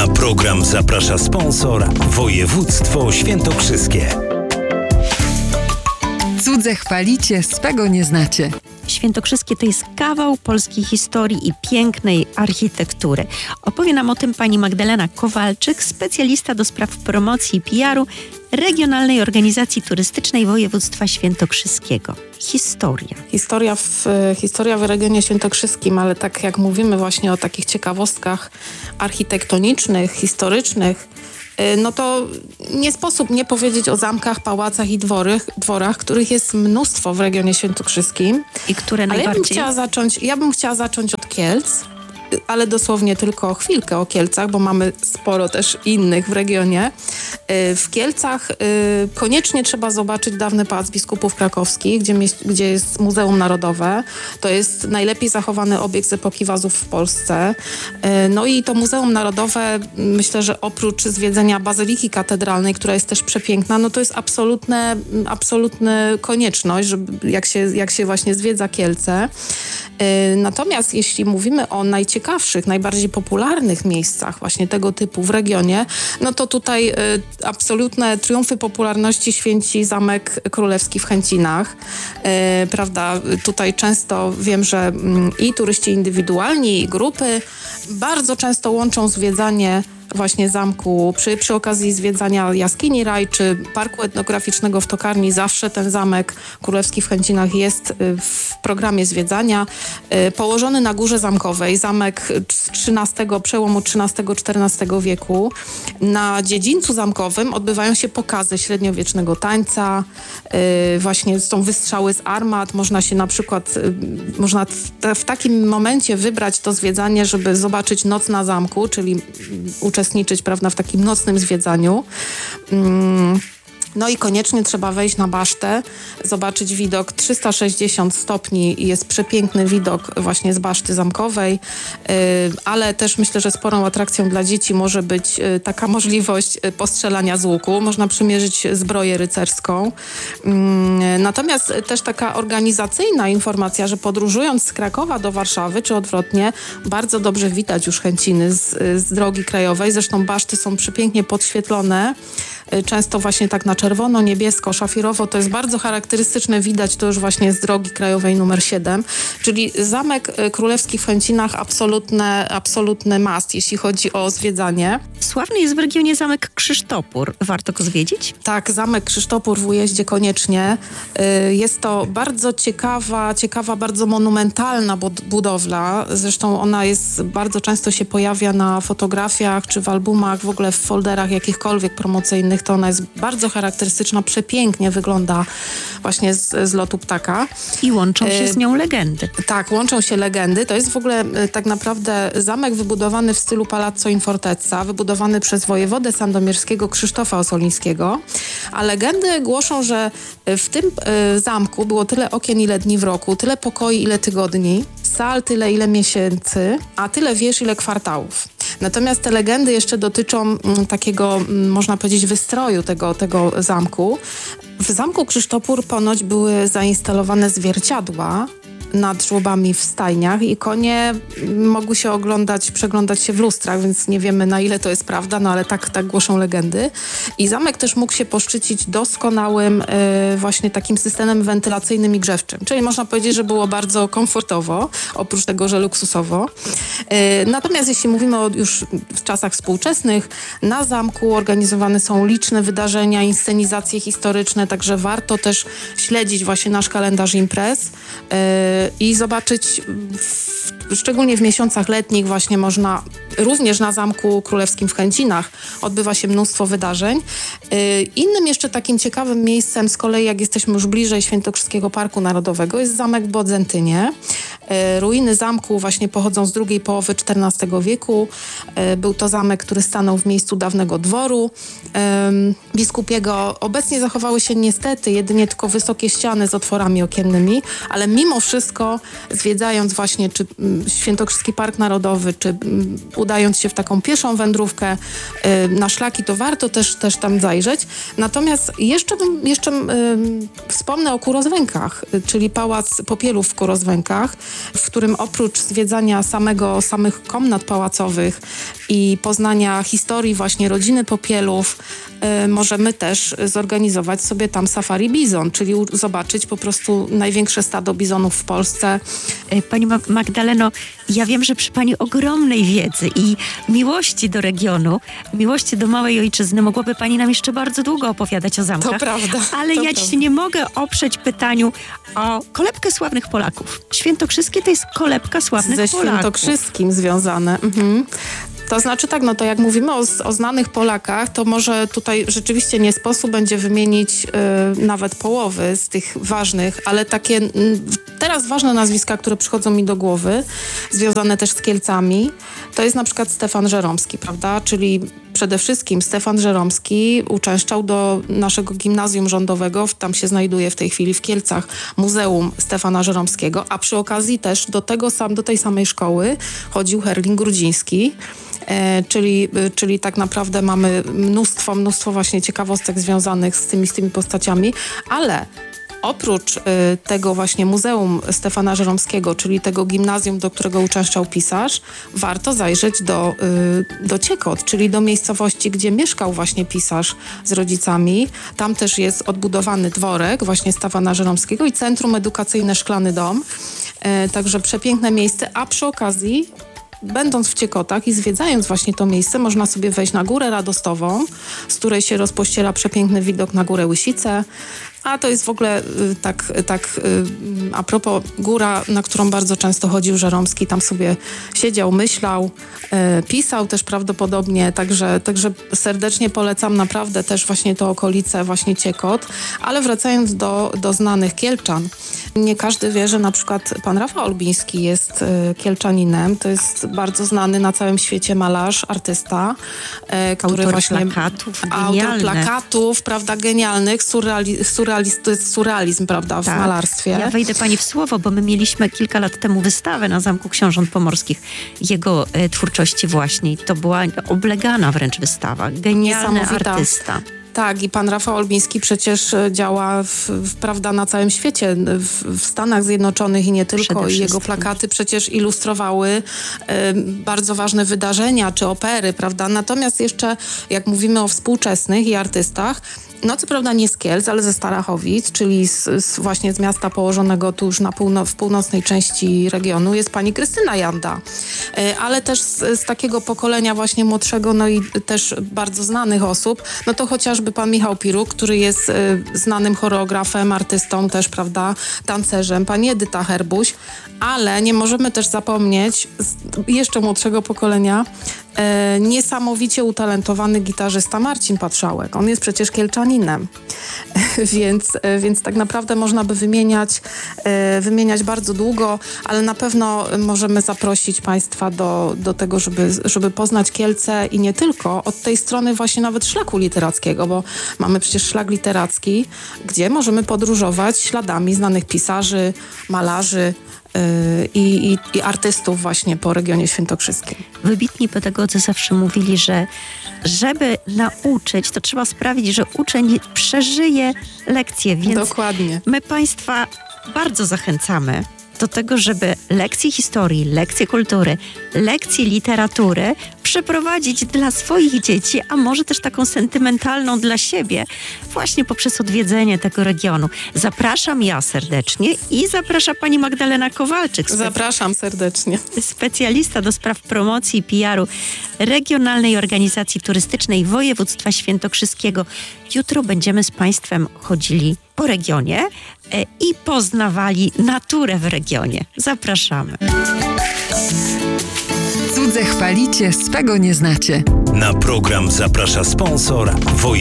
Na program zaprasza sponsor Województwo Świętokrzyskie. Cudze chwalicie, swego nie znacie. Świętokrzyskie to jest kawał polskiej historii i pięknej architektury. Opowie nam o tym pani Magdalena Kowalczyk, specjalista do spraw promocji i PR-u Regionalnej Organizacji Turystycznej Województwa Świętokrzyskiego. Historia w regionie świętokrzyskim, ale tak jak mówimy właśnie o takich ciekawostkach architektonicznych, historycznych, no to nie sposób nie powiedzieć o zamkach, pałacach i dworach, których jest mnóstwo w regionie świętokrzyskim. I które najbardziej? Ja bym chciała zacząć od Kielc, ale dosłownie tylko chwilkę o Kielcach, bo mamy sporo też innych w regionie. W Kielcach koniecznie trzeba zobaczyć dawny Pałac Biskupów Krakowskich, gdzie jest Muzeum Narodowe. To jest najlepiej zachowany obiekt z epoki Wazów w Polsce. No i to Muzeum Narodowe, myślę, że oprócz zwiedzenia Bazyliki Katedralnej, która jest też przepiękna, no to jest absolutna konieczność, żeby jak się właśnie zwiedza Kielce. Natomiast jeśli mówimy o najciekawszych, najbardziej popularnych miejscach właśnie tego typu w regionie, no to tutaj absolutne triumfy popularności święci Zamek Królewski w Chęcinach. Prawda, tutaj często wiem, że i turyści indywidualni, i grupy bardzo często łączą zwiedzanie właśnie zamku, przy okazji zwiedzania jaskini Raj czy Parku Etnograficznego w Tokarni, zawsze ten Zamek Królewski w Chęcinach jest w programie zwiedzania. Położony na górze zamkowej, zamek przełomu XIII-XIV wieku. Na dziedzińcu zamkowym odbywają się pokazy średniowiecznego tańca, właśnie są wystrzały z armat, można się na przykład, w takim momencie wybrać to zwiedzanie, żeby zobaczyć Noc na zamku, czyli uczestniczyć, prawda, w takim nocnym zwiedzaniu. No i koniecznie trzeba wejść na basztę, zobaczyć widok 360 stopni i jest przepiękny widok właśnie z baszty zamkowej, ale też myślę, że sporą atrakcją dla dzieci może być taka możliwość postrzelania z łuku. Można przymierzyć zbroję rycerską. Natomiast też taka organizacyjna informacja, że podróżując z Krakowa do Warszawy, czy odwrotnie, bardzo dobrze widać już Chęciny z drogi krajowej. Zresztą baszty są przepięknie podświetlone, często właśnie tak na czerwono, niebiesko, szafirowo. To jest bardzo charakterystyczne, widać to już właśnie z drogi krajowej numer 7. Czyli Zamek Królewski w Chęcinach absolutny must, jeśli chodzi o zwiedzanie. Sławny jest w regionie Zamek Krzysztopór. Warto go zwiedzić? Tak, Zamek Krzysztopór w Ujeździe koniecznie. Jest to bardzo ciekawa, bardzo monumentalna budowla. Zresztą ona bardzo często się pojawia na fotografiach czy w albumach, w ogóle w folderach jakichkolwiek promocyjnych. To ona jest bardzo charakterystyczna, przepięknie wygląda właśnie z lotu ptaka. I łączą się z nią legendy. Tak, łączą się legendy. To jest w ogóle tak naprawdę zamek wybudowany w stylu Palazzo in Fortezza, wybudowany przez wojewodę sandomierskiego Krzysztofa Ossolińskiego, a legendy głoszą, że w tym zamku było tyle okien, ile dni w roku, tyle pokoi, ile tygodni, sal tyle, ile miesięcy, a tyle wież, ile kwartałów. Natomiast te legendy jeszcze dotyczą takiego, można powiedzieć, wystroju tego zamku. W Zamku Krzysztopór ponoć były zainstalowane zwierciadła nad żłobami w stajniach i konie mogły się przeglądać się w lustrach, więc nie wiemy, na ile to jest prawda, no ale tak głoszą legendy. I zamek też mógł się poszczycić doskonałym właśnie takim systemem wentylacyjnym i grzewczym. Czyli można powiedzieć, że było bardzo komfortowo, oprócz tego, że luksusowo. Natomiast jeśli mówimy już w czasach współczesnych, na zamku organizowane są liczne wydarzenia, inscenizacje historyczne, także warto też śledzić właśnie nasz kalendarz imprez i zobaczyć, szczególnie w miesiącach letnich właśnie można, również na Zamku Królewskim w Chęcinach odbywa się mnóstwo wydarzeń. Innym jeszcze takim ciekawym miejscem z kolei, jak jesteśmy już bliżej Świętokrzyskiego Parku Narodowego, jest zamek w Bodzentynie. Ruiny zamku właśnie pochodzą z drugiej połowy XIV wieku. Był to zamek, który stanął w miejscu dawnego dworu biskupiego. Obecnie zachowały się niestety jedynie tylko wysokie ściany z otworami okiennymi, ale mimo wszystko zwiedzając właśnie czy Świętokrzyski Park Narodowy, czy udając się w taką pieszą wędrówkę na szlaki, to warto też tam zajrzeć. Natomiast jeszcze wspomnę o Kurozwękach, czyli Pałac Popielów w Kurozwękach, w którym oprócz zwiedzania samych komnat pałacowych i poznania historii właśnie rodziny Popielów, możemy też zorganizować sobie tam safari bizon, czyli zobaczyć po prostu największe stado bizonów w Polsce. Pani Magdaleno, ja wiem, że przy Pani ogromnej wiedzy i miłości do regionu, miłości do małej ojczyzny, mogłaby Pani nam jeszcze bardzo długo opowiadać o zamkach. To prawda. Ale ja dzisiaj nie mogę oprzeć pytaniu o kolebkę sławnych Polaków. Świętokrzyskie to jest kolebka sławnych Polaków. Ze Świętokrzyskim związane. To znaczy tak, no to jak mówimy o znanych Polakach, to może tutaj rzeczywiście nie sposób będzie wymienić nawet połowy z tych ważnych, ale takie teraz ważne nazwiska, które przychodzą mi do głowy, związane też z Kielcami, to jest na przykład Stefan Żeromski, prawda? Czyli przede wszystkim Stefan Żeromski uczęszczał do naszego gimnazjum rządowego, tam się znajduje w tej chwili w Kielcach Muzeum Stefana Żeromskiego, a przy okazji też do tej samej szkoły chodził Herling Grudziński. Czyli tak naprawdę mamy mnóstwo właśnie ciekawostek związanych z tymi postaciami, ale oprócz tego właśnie Muzeum Stefana Żeromskiego, czyli tego gimnazjum, do którego uczęszczał pisarz, warto zajrzeć do Ciekot, czyli do miejscowości, gdzie mieszkał właśnie pisarz z rodzicami. Tam też jest odbudowany dworek właśnie Stefana Żeromskiego i Centrum Edukacyjne Szklany Dom. Także przepiękne miejsce, a przy okazji będąc w Ciekotach i zwiedzając właśnie to miejsce, można sobie wejść na Górę Radostową, z której się rozpościera przepiękny widok na Górę Łysice. A to jest w ogóle a propos góra, na którą bardzo często chodził Żeromski, tam sobie siedział, myślał, pisał też prawdopodobnie, także serdecznie polecam naprawdę też właśnie te okolice właśnie Ciekot, ale wracając do znanych Kielczan, nie każdy wie, że na przykład pan Rafał Olbiński jest Kielczaninem, to jest bardzo znany na całym świecie malarz, artysta, który autor właśnie plakatów, autor plakatów, prawda, genialnych, to jest surrealizm, prawda, w malarstwie. Ja wejdę Pani w słowo, bo my mieliśmy kilka lat temu wystawę na Zamku Książąt Pomorskich jego twórczości właśnie. To była oblegana wręcz wystawa. Genialny artysta. Tak, i pan Rafał Olbiński przecież działa prawda, na całym świecie, w Stanach Zjednoczonych i nie tylko. I jego plakaty przecież ilustrowały bardzo ważne wydarzenia czy opery, prawda? Natomiast jeszcze, jak mówimy o współczesnych i artystach, no co prawda nie z Kielc, ale ze Starachowic, czyli właśnie z miasta położonego tu już w północnej części regionu, jest pani Krystyna Janda. Ale też z takiego pokolenia właśnie młodszego, no i też bardzo znanych osób, no to chociażby pan Michał Piruk, który jest znanym choreografem, artystą też, prawda, tancerzem, pani Edyta Herbuś, ale nie możemy też zapomnieć jeszcze młodszego pokolenia niesamowicie utalentowany gitarzysta Marcin Patrzałek. On jest przecież Kielczaninem, więc tak naprawdę można by wymieniać bardzo długo, ale na pewno możemy zaprosić Państwa do tego, żeby poznać Kielce i nie tylko od tej strony właśnie nawet szlaku literackiego, bo mamy przecież szlak literacki, gdzie możemy podróżować śladami znanych pisarzy, malarzy, i artystów właśnie po regionie świętokrzyskim. Wybitni pedagodzy zawsze mówili, że żeby nauczyć, to trzeba sprawić, że uczeń przeżyje lekcję. Więc dokładnie. My Państwa bardzo zachęcamy do tego, żeby lekcje historii, lekcje kultury, lekcje literatury przeprowadzić dla swoich dzieci, a może też taką sentymentalną dla siebie, właśnie poprzez odwiedzenie tego regionu. Zapraszam ja serdecznie i zaprasza pani Magdalena Kowalczyk. Zapraszam serdecznie. Specjalista do spraw promocji i PR-u Regionalnej Organizacji Turystycznej Województwa Świętokrzyskiego. Jutro będziemy z Państwem chodzili po regionie i poznawali naturę w regionie. Zapraszamy. Cudze chwalicie, swego nie znacie. Na program zaprasza sponsor